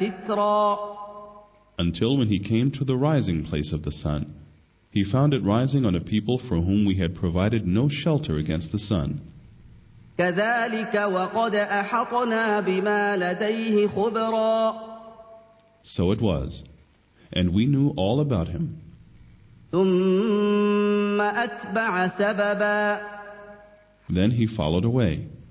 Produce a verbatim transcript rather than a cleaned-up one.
سترا. Until when he came to the rising place of the sun, he found it rising on a people for whom we had provided no shelter against the sun. كذلك وقد أحطنا بما لديه خبرا. So it was, and we knew all about him. ثم أتبع سببا. Then he followed away.